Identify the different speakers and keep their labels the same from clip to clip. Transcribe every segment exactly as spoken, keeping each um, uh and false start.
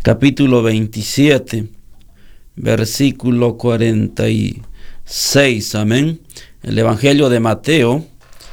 Speaker 1: capítulo veintisiete, versículo cuarenta y seis. Amén. El Evangelio de Mateo,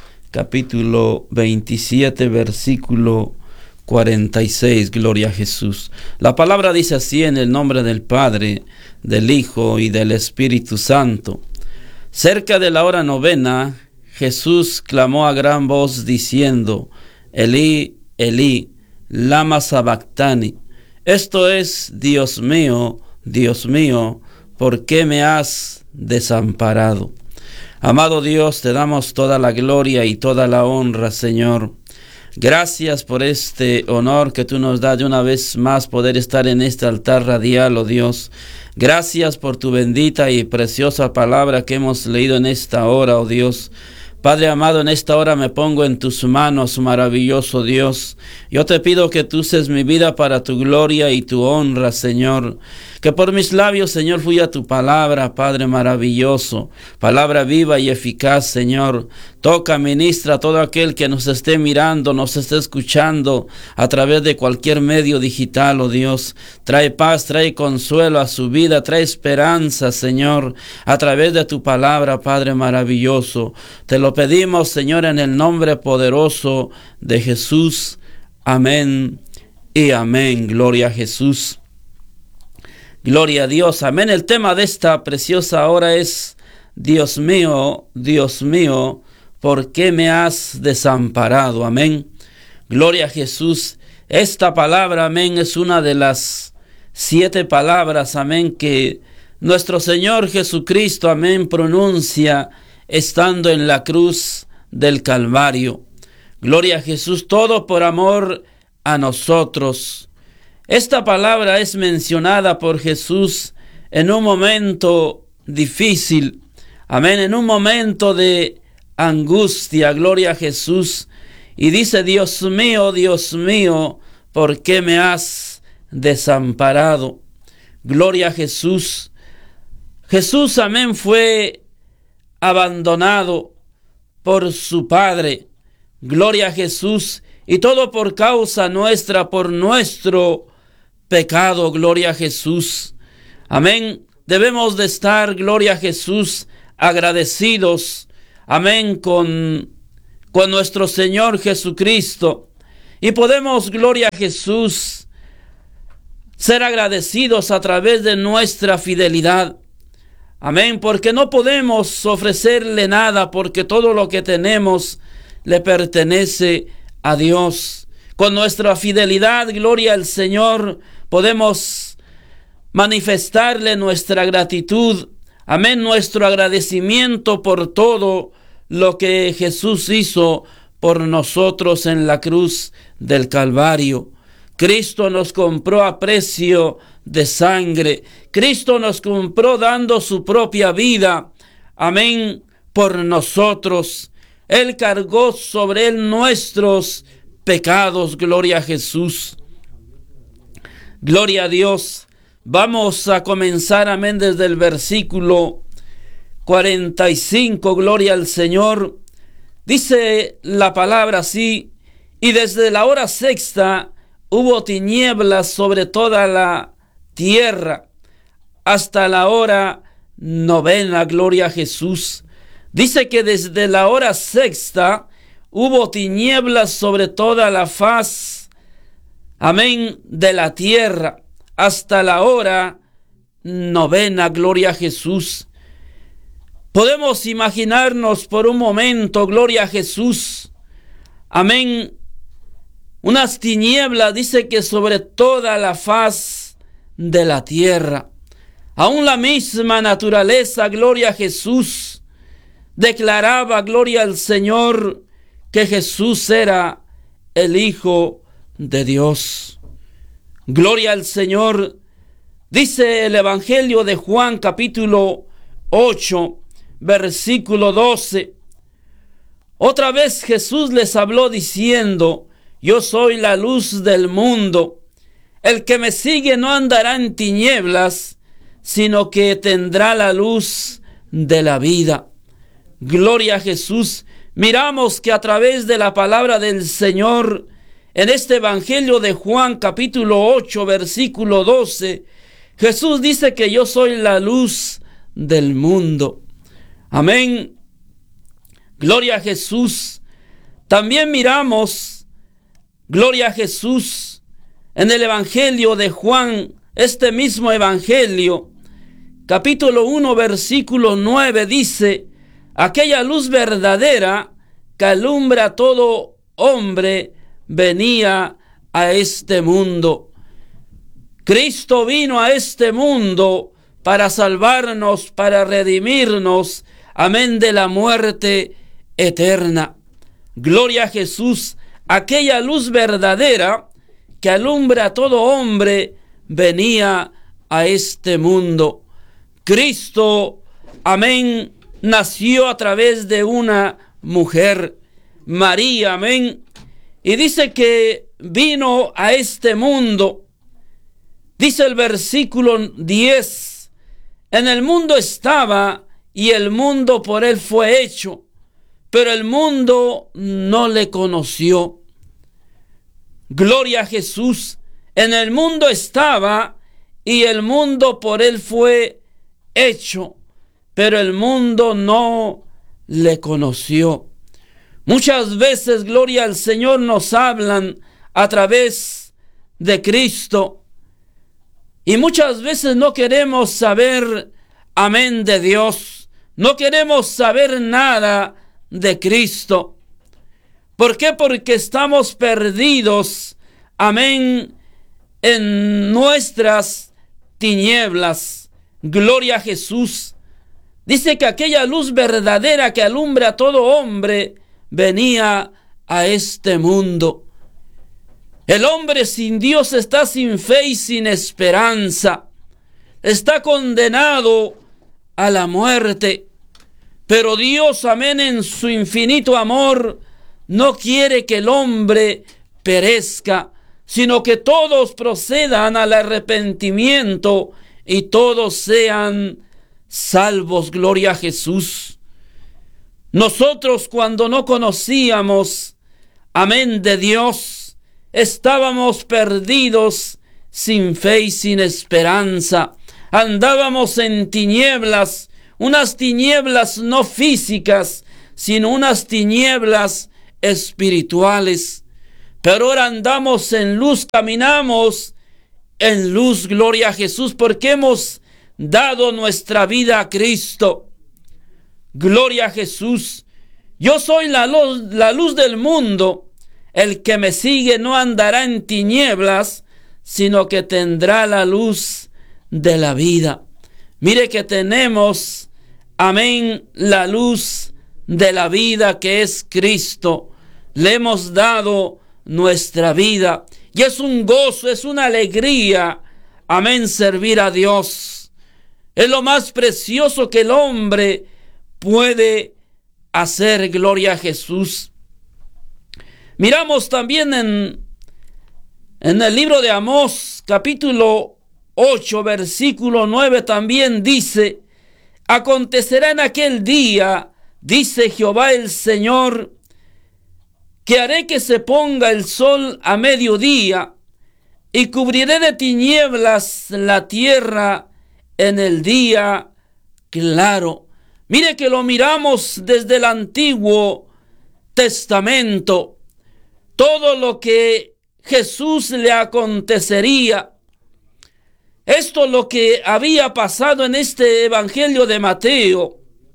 Speaker 1: capítulo veintisiete, versículo cuarenta y seis. Gloria a Jesús. La palabra dice así: en el nombre del Padre, del Hijo y del Espíritu Santo. Cerca de la hora novena, Jesús clamó a gran voz diciendo: Elí, Elí, lama sabactani. Esto es: Dios mío, Dios mío, ¿por qué me has desamparado? Amado Dios, te damos toda la gloria y toda la honra, Señor. Gracias por este honor que tú nos das de una vez más poder estar en este altar radial, oh Dios. Gracias por tu bendita y preciosa palabra que hemos leído en esta hora, oh Dios. Padre amado, en esta hora me pongo en tus manos, maravilloso Dios. Yo te pido que tú uses mi vida para tu gloria y tu honra, Señor. Que por mis labios, Señor, fluya tu palabra, Padre maravilloso. Palabra viva y eficaz, Señor. Toca, ministra a todo aquel que nos esté mirando, nos esté escuchando a través de cualquier medio digital, oh Dios. Trae paz, trae consuelo a su vida, trae esperanza, Señor, a través de tu palabra, Padre maravilloso. Te lo pedimos, Señor, en el nombre poderoso de Jesús. Amén y amén. Gloria a Jesús. Gloria a Dios. Amén. El tema de esta preciosa hora es: Dios mío, Dios mío, ¿por qué me has desamparado? Amén. Gloria a Jesús. Esta palabra, amén, es una de las siete palabras, amén, que nuestro Señor Jesucristo, amén, pronuncia estando en la cruz del Calvario. Gloria a Jesús, todo por amor a nosotros. Esta palabra es mencionada por Jesús en un momento difícil, amén, en un momento de angustia. Gloria a Jesús. Y dice: Dios mío, Dios mío, ¿por qué me has desamparado? Gloria a Jesús. Jesús, amén, fue abandonado por su Padre. Gloria a Jesús. Y todo por causa nuestra, por nuestro pecado. Gloria a Jesús. Amén. Debemos de estar, gloria a Jesús, agradecidos, amén, con, con nuestro Señor Jesucristo. Y podemos, gloria a Jesús, ser agradecidos a través de nuestra fidelidad. Amén, porque no podemos ofrecerle nada, porque todo lo que tenemos le pertenece a Dios. Con nuestra fidelidad, gloria al Señor, podemos manifestarle nuestra gratitud, amén, nuestro agradecimiento por todo lo que Jesús hizo por nosotros en la cruz del Calvario. Cristo nos compró a precio de sangre. Cristo nos compró dando su propia vida, amén, por nosotros. Él cargó sobre él nuestros pecados. Gloria a Jesús. Gloria a Dios. Vamos a comenzar, amén, desde el versículo cuarenta y cinco. Gloria al Señor. Dice la palabra así: y desde la hora sexta hubo tinieblas sobre toda la tierra hasta la hora novena. Gloria a Jesús. Dice que desde la hora sexta hubo tinieblas sobre toda la faz, amén, de la tierra, hasta la hora novena. Gloria a Jesús. Podemos imaginarnos por un momento, gloria a Jesús, amén, unas tinieblas, dice que sobre toda la faz de la tierra. Aún la misma naturaleza, gloria a Jesús, declaraba, gloria al Señor, que Jesús era el Hijo de Dios. Gloria al Señor. Dice el Evangelio de Juan, capítulo ocho, versículo doce. Otra vez Jesús les habló diciendo: yo soy la luz del mundo. El que me sigue no andará en tinieblas, sino que tendrá la luz de la vida. Gloria a Jesús. Miramos que a través de la palabra del Señor En este Evangelio de Juan, capítulo ocho, versículo doce, Jesús dice que yo soy la luz del mundo. Amén. Gloria a Jesús. También miramos, gloria a Jesús, en el Evangelio de Juan, este mismo Evangelio, capítulo uno, versículo nueve, dice: aquella luz verdadera que alumbra a todo hombre venía a este mundo. Cristo vino a este mundo para salvarnos, para redimirnos, amén, de la muerte eterna. Gloria a Jesús. Aquella luz verdadera que alumbra a todo hombre venía a este mundo. Cristo, amén, nació a través de una mujer, María, amén. Y dice que vino a este mundo. Dice el versículo diez: en el mundo estaba, y el mundo por él fue hecho, pero el mundo no le conoció. Gloria a Jesús. En el mundo estaba, y el mundo por él fue hecho, pero el mundo no le conoció. Muchas veces, gloria al Señor, nos hablan a través de Cristo, y muchas veces no queremos saber, amén, de Dios. No queremos saber nada de Cristo. ¿Por qué? Porque estamos perdidos, amén, en nuestras tinieblas. Gloria a Jesús. Dice que aquella luz verdadera que alumbra a todo hombre venía a este mundo. El hombre sin Dios está sin fe y sin esperanza. Está condenado a la muerte. Pero Dios, amén, en su infinito amor, no quiere que el hombre perezca, sino que todos procedan al arrepentimiento y todos sean salvos. Gloria a Jesús. Nosotros, cuando no conocíamos, amén, de Dios, estábamos perdidos, sin fe y sin esperanza. Andábamos en tinieblas, unas tinieblas no físicas, sino unas tinieblas espirituales. Pero ahora andamos en luz, caminamos en luz. Gloria a Jesús, porque hemos dado nuestra vida a Cristo. Gloria a Jesús. Yo soy la luz, la luz del mundo. El que me sigue no andará en tinieblas, sino que tendrá la luz de la vida. Mire que tenemos, amén, la luz de la vida, que es Cristo. Le hemos dado nuestra vida, y es un gozo, es una alegría, amén, servir a Dios. Es lo más precioso que el hombre puede hacer. Gloria a Jesús. Miramos también en, en el libro de Amós, capítulo ocho, versículo nueve, también dice: acontecerá en aquel día, dice Jehová el Señor, que haré que se ponga el sol a mediodía, y cubriré de tinieblas la tierra en el día claro. Mire que lo miramos desde el Antiguo Testamento. Todo lo que Jesús le acontecería. Esto es lo que había pasado en este Evangelio de Mateo.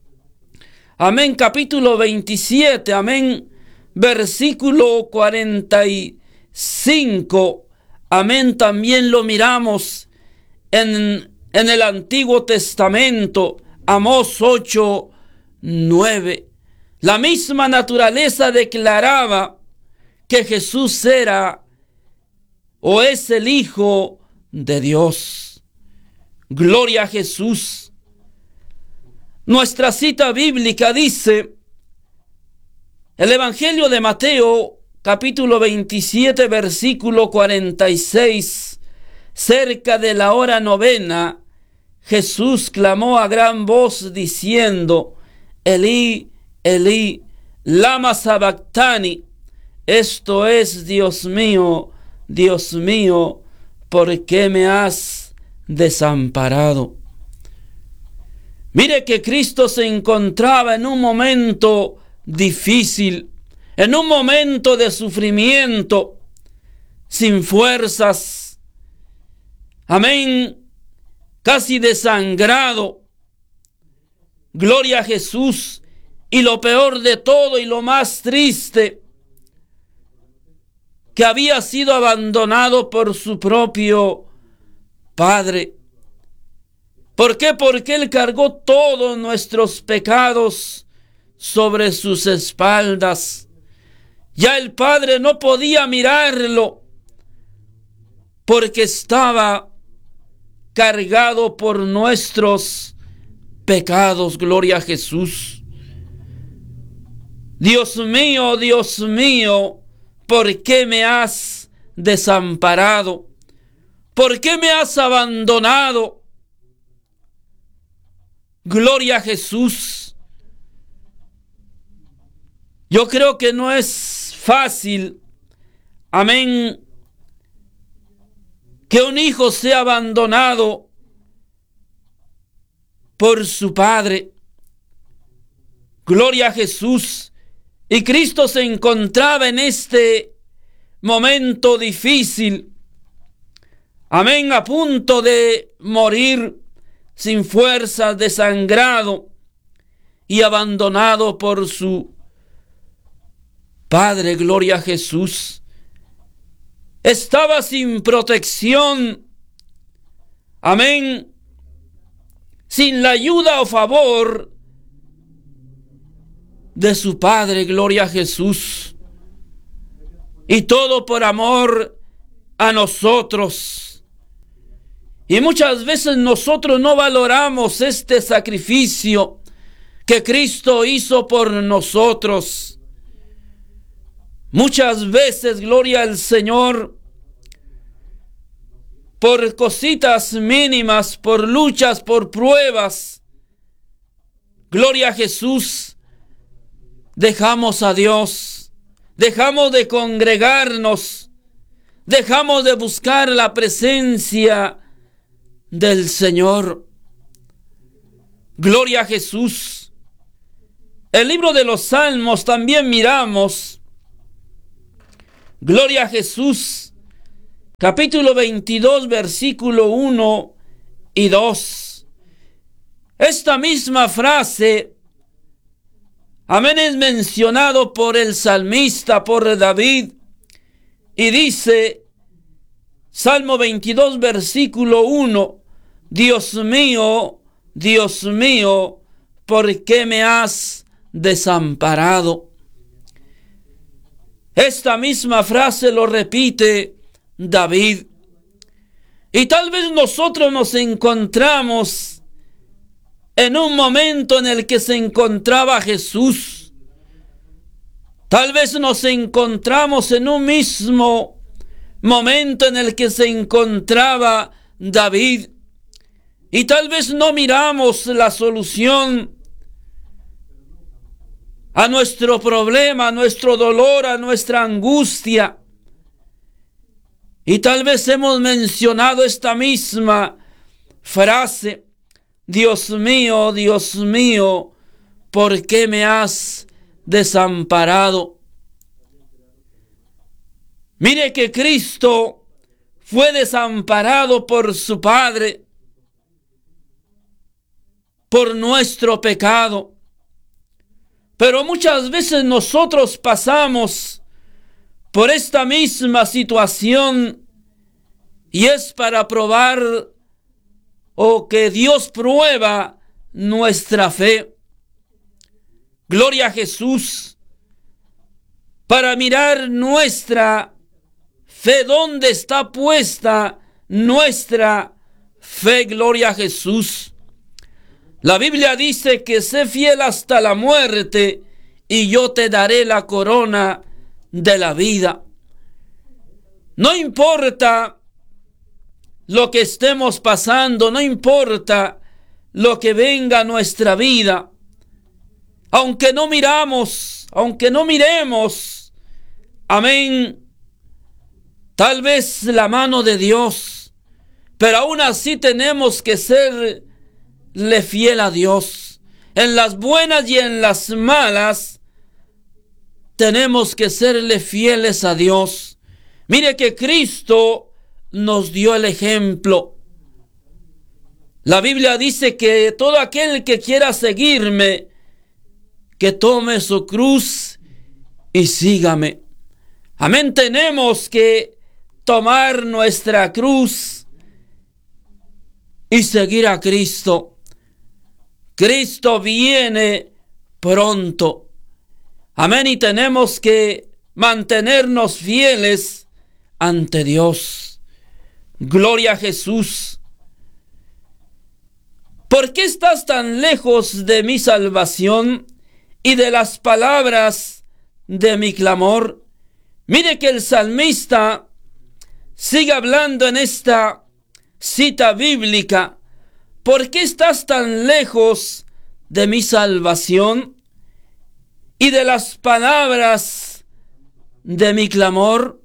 Speaker 1: Amén, capítulo veintisiete, amén, versículo cuarenta y cinco. Amén, también lo miramos en, en el Antiguo Testamento. Amós ocho, nueve. La misma naturaleza declaraba que Jesús era o es el Hijo de Dios. Gloria a Jesús. Nuestra cita bíblica dice, el Evangelio de Mateo, capítulo veintisiete, versículo cuarenta y seis: cerca de la hora novena, Jesús clamó a gran voz diciendo: Elí, Elí, lama sabactani. Esto es, Dios mío, Dios mío, ¿por qué me has desamparado? Mire que Cristo se encontraba en un momento difícil, en un momento de sufrimiento, sin fuerzas. Amén. Casi desangrado. Gloria a Jesús. Y lo peor de todo y lo más triste, que había sido abandonado por su propio Padre. ¿Por qué? Porque Él cargó todos nuestros pecados sobre sus espaldas. Ya el Padre no podía mirarlo, porque estaba cargado por nuestros pecados. Gloria a Jesús. Dios mío, Dios mío, ¿por qué me has desamparado? ¿Por qué me has abandonado? Gloria a Jesús. Yo creo que no es fácil, amén, que un hijo sea abandonado por su padre. Gloria a Jesús. Y Cristo se encontraba en este momento difícil, amén, a punto de morir, sin fuerzas, desangrado y abandonado por su Padre. Gloria a Jesús. Estaba sin protección, amén, sin la ayuda o favor de su Padre. Gloria a Jesús. Y todo por amor a nosotros. Y muchas veces nosotros no valoramos este sacrificio que Cristo hizo por nosotros. Muchas veces, gloria al Señor, por cositas mínimas, por luchas, por pruebas, gloria a Jesús, dejamos a Dios, dejamos de congregarnos, dejamos de buscar la presencia del Señor. Gloria a Jesús. El libro de los Salmos también miramos, gloria a Jesús, capítulo veintidós, versículo uno y dos. Esta misma frase, amén, es mencionado por el salmista, por David, y dice, Salmo veintidós, versículo uno, Dios mío, Dios mío, ¿por qué me has desamparado? Esta misma frase lo repite David. Y tal vez nosotros nos encontramos en un momento en el que se encontraba Jesús. Tal vez nos encontramos en un mismo momento en el que se encontraba David. Y tal vez no miramos la solución a nuestro problema, a nuestro dolor, a nuestra angustia. Y tal vez hemos mencionado esta misma frase, Dios mío, Dios mío, ¿por qué me has desamparado? Mire que Cristo fue desamparado por su Padre, por nuestro pecado. Pero muchas veces nosotros pasamos por esta misma situación, y es para probar o que Dios prueba nuestra fe. Gloria a Jesús. Para mirar nuestra fe, dónde está puesta nuestra fe. Gloria a Jesús. La Biblia dice que sé fiel hasta la muerte y yo te daré la corona de la vida. No importa lo que estemos pasando, no importa lo que venga a nuestra vida, aunque no miramos, aunque no miremos amén, tal vez la mano de Dios, pero aún así tenemos que serle fiel a Dios. En las buenas y en las malas tenemos que serle fieles a Dios. Mire que Cristo nos dio el ejemplo. La Biblia dice que todo aquel que quiera seguirme, que tome su cruz y sígame. Amén, tenemos que tomar nuestra cruz y seguir a Cristo. Cristo viene pronto. Amén, y tenemos que mantenernos fieles ante Dios. Gloria a Jesús. ¿Por qué estás tan lejos de mi salvación y de las palabras de mi clamor? Mire que el salmista sigue hablando en esta cita bíblica. ¿Por qué estás tan lejos de mi salvación y de las palabras de mi clamor?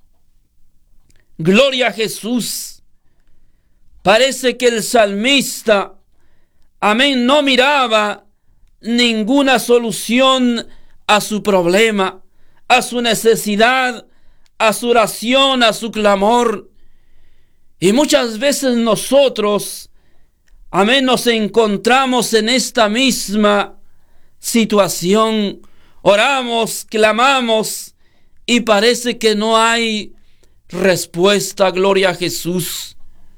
Speaker 1: Gloria a Jesús. Parece que el salmista, amén, no miraba ninguna solución a su problema, a su necesidad, a su oración, a su clamor. Y muchas veces nosotros, amén, nos encontramos en esta misma situación. Oramos, clamamos y parece que no hay respuesta. Gloria a Jesús.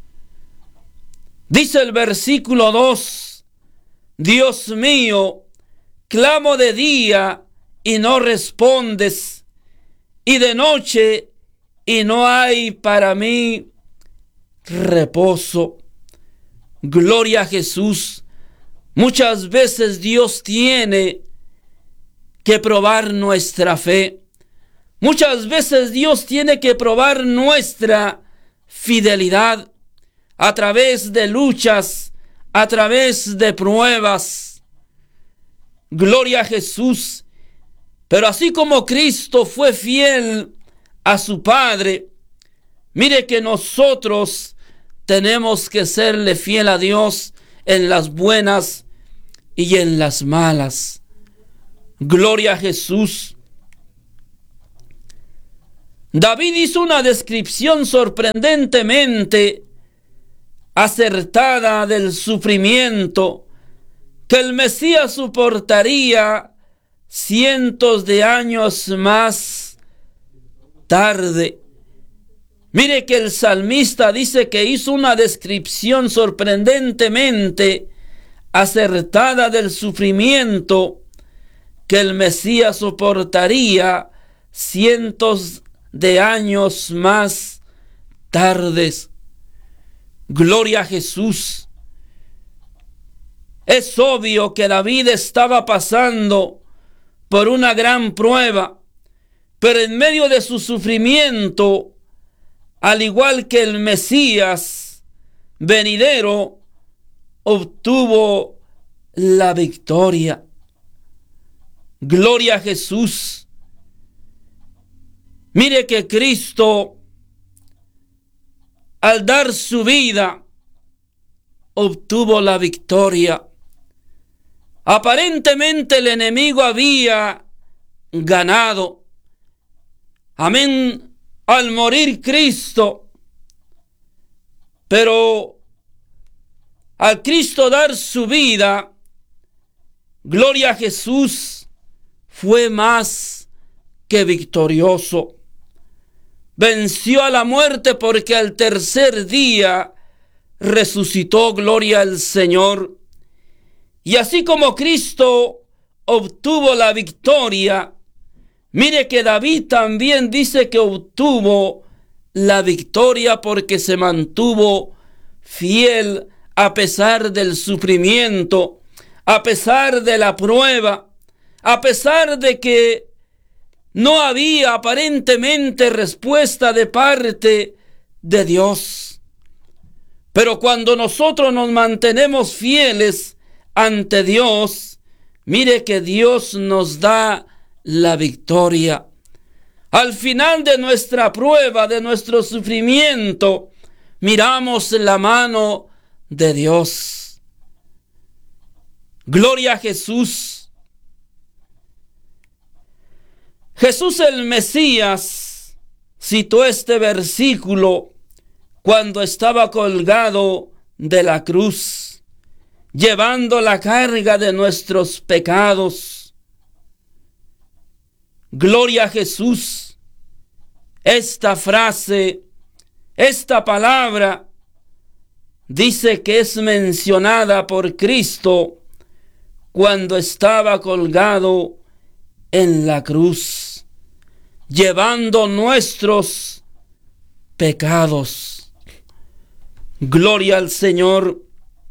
Speaker 1: Dice el versículo dos: Dios mío, clamo de día y no respondes, y de noche y no hay para mí reposo. Gloria a Jesús. Muchas veces Dios tiene que probar nuestra fe. Muchas veces Dios tiene que probar nuestra fidelidad a través de luchas, a través de pruebas. Gloria a Jesús. Pero así como Cristo fue fiel a su Padre, mire que nosotros tenemos que serle fiel a Dios en las buenas y en las malas. Gloria a Jesús. David hizo una descripción sorprendentemente acertada del sufrimiento que el Mesías soportaría cientos de años más tarde. Mire que el salmista dice que hizo una descripción sorprendentemente acertada del sufrimiento que el Mesías soportaría cientos de años más tardes. Gloria a Jesús. Es obvio que David estaba pasando por una gran prueba, pero en medio de su sufrimiento, al igual que el Mesías venidero, obtuvo la victoria. Gloria a Jesús. Mire que Cristo, al dar su vida, obtuvo la victoria. Aparentemente el enemigo había ganado. Amén. Al morir Cristo. Pero al Cristo dar su vida, gloria a Jesús, fue más que victorioso. Venció a la muerte porque al tercer día resucitó. Gloria al Señor. Y así como Cristo obtuvo la victoria, mire que David también dice que obtuvo la victoria porque se mantuvo fiel a pesar del sufrimiento, a pesar de la prueba, a pesar de que no había aparentemente respuesta de parte de Dios. Pero cuando nosotros nos mantenemos fieles ante Dios, mire que Dios nos da la victoria. Al final de nuestra prueba, de nuestro sufrimiento, miramos la mano de Dios. Gloria a Jesús. Jesús el Mesías citó este versículo cuando estaba colgado de la cruz, llevando la carga de nuestros pecados. Gloria a Jesús. Esta frase, esta palabra, dice que es mencionada por Cristo cuando estaba colgado en la cruz, llevando nuestros pecados. Gloria al Señor.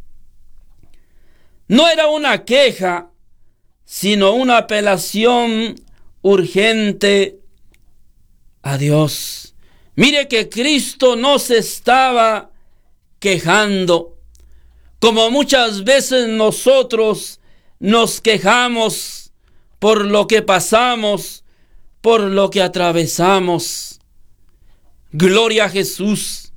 Speaker 1: No era una queja, sino una apelación urgente a Dios. Mire que Cristo no se estaba quejando, como muchas veces nosotros nos quejamos por lo que pasamos, por lo que atravesamos. Gloria a Jesús.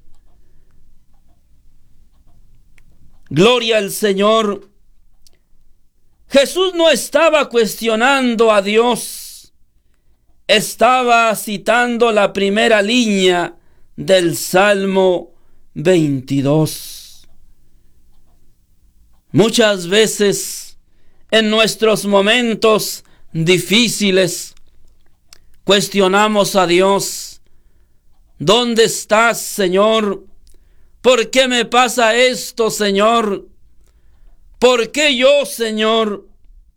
Speaker 1: Gloria al Señor. Jesús no estaba cuestionando a Dios, estaba citando la primera línea del Salmo veintidós. Muchas veces en nuestros momentos difíciles cuestionamos a Dios. ¿Dónde estás, Señor? ¿Por qué me pasa esto, Señor? ¿Por qué yo, Señor?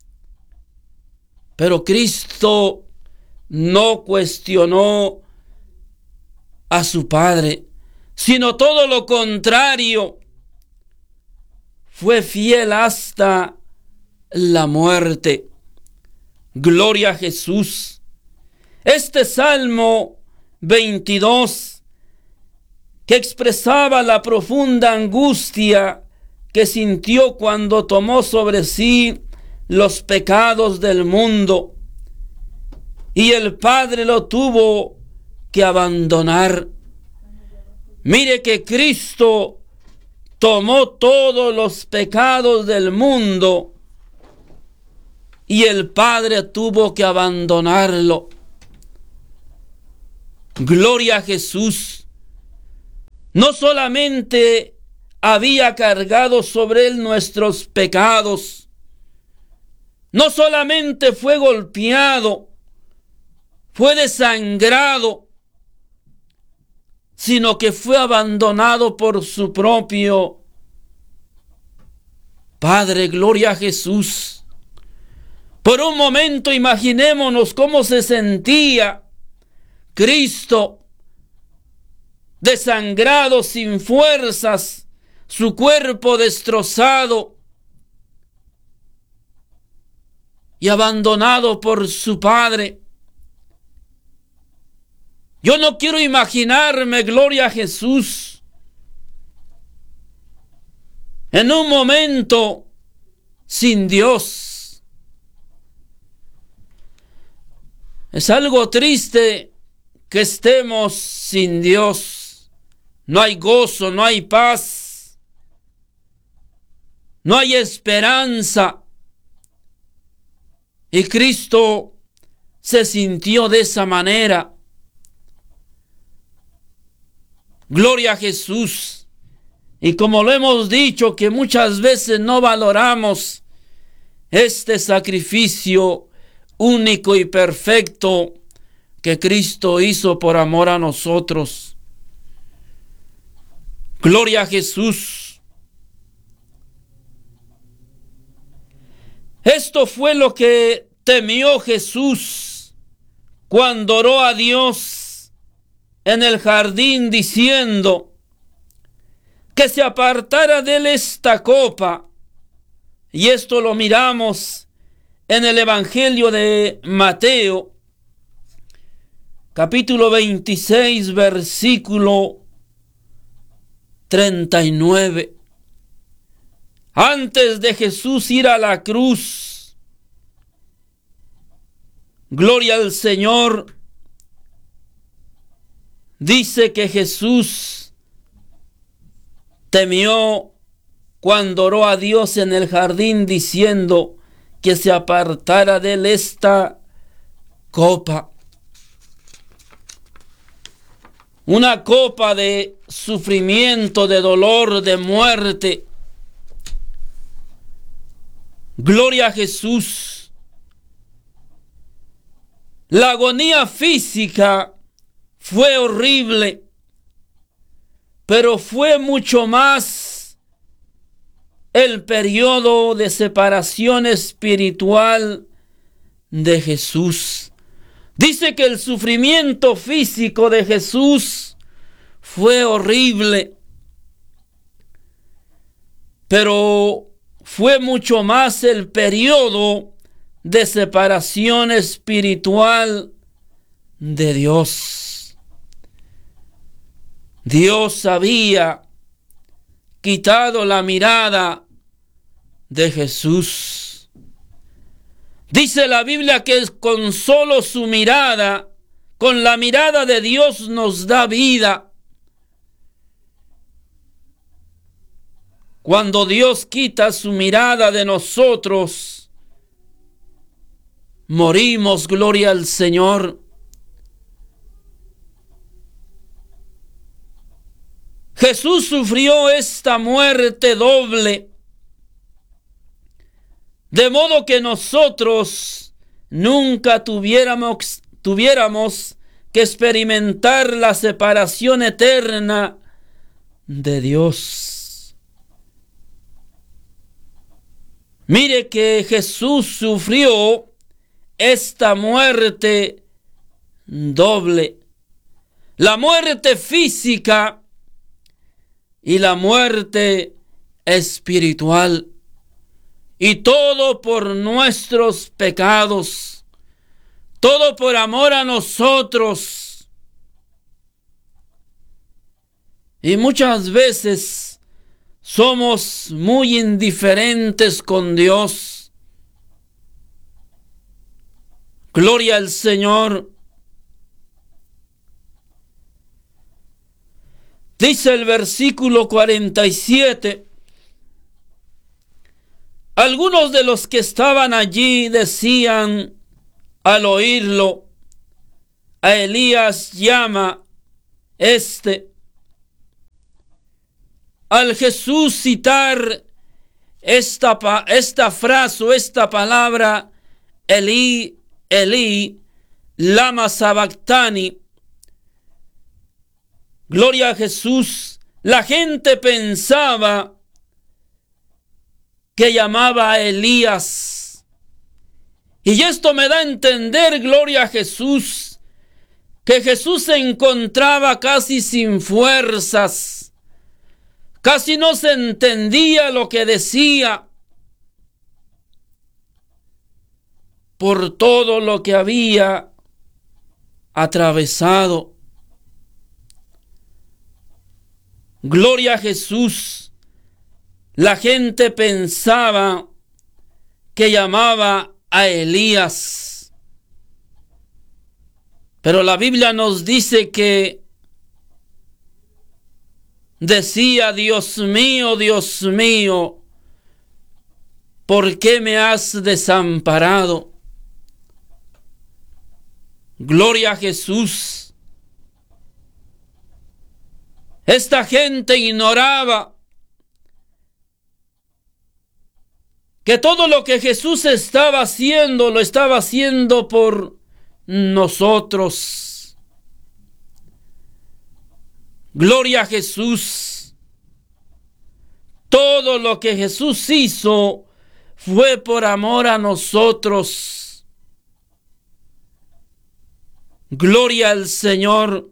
Speaker 1: Pero Cristo no cuestionó a su Padre, sino todo lo contrario. Fue fiel hasta la muerte. Gloria a Jesús. Este Salmo veintidós, que expresaba la profunda angustia que sintió cuando tomó sobre sí los pecados del mundo, y el Padre lo tuvo que abandonar. Mire que Cristo tomó todos los pecados del mundo y el Padre tuvo que abandonarlo. Gloria a Jesús. No solamente había cargado sobre él nuestros pecados, no solamente fue golpeado, fue desangrado, sino que fue abandonado por su propio Padre. Gloria a Jesús. Por un momento imaginémonos cómo se sentía Cristo, desangrado, sin fuerzas, su cuerpo destrozado y abandonado por su Padre. Yo no quiero imaginarme, gloria a Jesús, en un momento sin Dios. Es algo triste que estemos sin Dios. No hay gozo, no hay paz, no hay esperanza. Y Cristo se sintió de esa manera. Gloria a Jesús. Y como lo hemos dicho, que muchas veces no valoramos este sacrificio único y perfecto que Cristo hizo por amor a nosotros. Gloria a Jesús. Esto fue lo que temió Jesús cuando oró a Dios en el jardín diciendo que se apartara de él esta copa. Y esto lo miramos en el Evangelio de Mateo, capítulo veintiséis, versículo treinta y nueve. Antes de Jesús ir a la cruz, gloria al Señor, dice que Jesús temió cuando oró a Dios en el jardín diciendo que se apartara de él esta copa. Una copa de sufrimiento, de dolor, de muerte. Gloria a Jesús. La agonía física fue horrible, pero fue mucho más el periodo de separación espiritual de Jesús. Dice que el sufrimiento físico de Jesús fue horrible, pero fue mucho más el periodo de separación espiritual de Dios. Dios había quitado la mirada de Jesús. Dice la Biblia que con solo su mirada, con la mirada de Dios nos da vida. Cuando Dios quita su mirada de nosotros, morimos, gloria al Señor. Jesús sufrió esta muerte doble, de modo que nosotros nunca tuviéramos, tuviéramos que experimentar la separación eterna de Dios. Mire que Jesús sufrió esta muerte doble, la muerte física y la muerte espiritual. Y todo por nuestros pecados, todo por amor a nosotros. Y muchas veces somos muy indiferentes con Dios. Gloria al Señor. Dice el versículo cuarenta y siete. Algunos de los que estaban allí decían al oírlo: a Elías llama este. Al Jesús citar esta, esta frase o esta palabra, Elí, Elí, lama sabactani, gloria a Jesús, la gente pensaba que llamaba a Elías. Y esto me da a entender, gloria a Jesús, que Jesús se encontraba casi sin fuerzas, casi no se entendía lo que decía, por todo lo que había atravesado. Gloria a Jesús. La gente pensaba que llamaba a Elías. Pero la Biblia nos dice que decía: Dios mío, Dios mío, ¿por qué me has desamparado? Gloria a Jesús. Esta gente ignoraba que todo lo que Jesús estaba haciendo, lo estaba haciendo por nosotros. Gloria a Jesús. Todo lo que Jesús hizo fue por amor a nosotros. Gloria al Señor.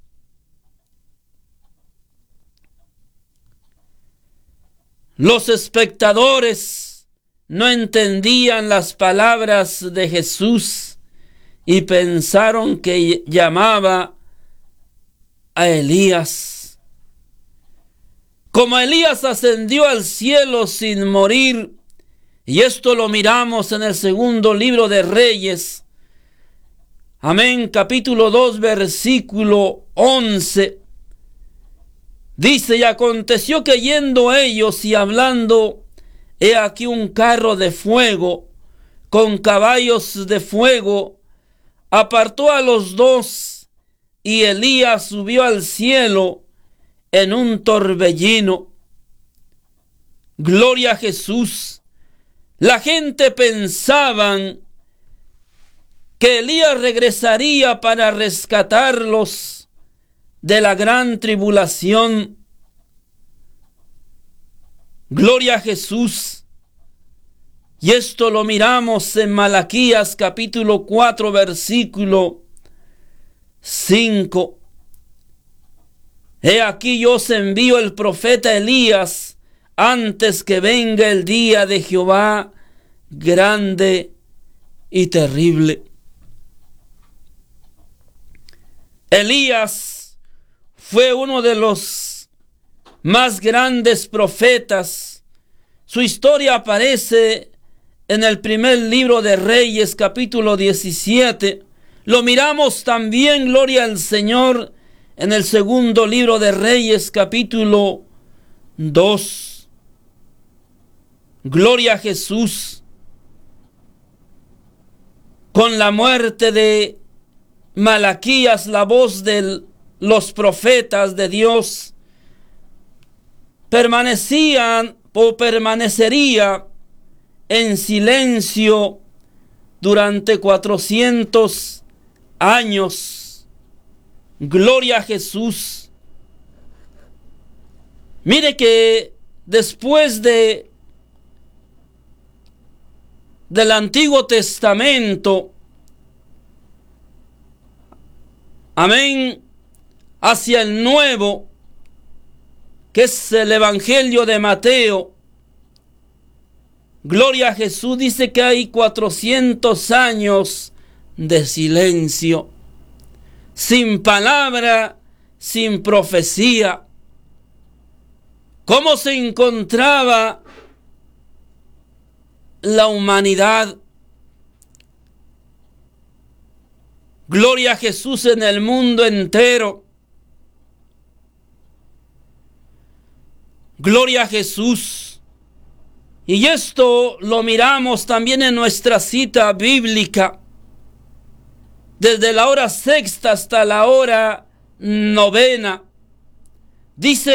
Speaker 1: Los espectadores no entendían las palabras de Jesús y pensaron que llamaba a Elías. Como Elías ascendió al cielo sin morir, y esto lo miramos en el segundo libro de Reyes, Amén, capítulo dos, versículo once. Dice, y aconteció que yendo ellos y hablando, he aquí un carro de fuego con caballos de fuego, apartó a los dos, y Elías subió al cielo en un torbellino. Gloria a Jesús. La gente pensaban que Elías regresaría para rescatarlos de la gran tribulación. Gloria a Jesús. Y esto lo miramos en Malaquías capítulo cuatro, versículo cinco. He aquí yo os envío el profeta Elías antes que venga el día de Jehová grande y terrible. Elías fue uno de los más grandes profetas. Su historia aparece en el primer libro de Reyes, capítulo diecisiete. Lo miramos también, gloria al Señor, en el segundo libro de Reyes, capítulo dos. Gloria a Jesús. Con la muerte de Malaquías, la voz de los profetas de Dios permanecían o permanecería en silencio durante cuatrocientos años. Gloria a Jesús. Mire que después de del Antiguo Testamento, amén, hacia el Nuevo, que es el Evangelio de Mateo, gloria a Jesús, dice que hay cuatrocientos años de silencio, sin palabra, sin profecía. ¿Cómo se encontraba la humanidad? Gloria a Jesús en el mundo entero. Gloria a Jesús. Y esto lo miramos también en nuestra cita bíblica. Desde la hora sexta hasta la hora novena. Dice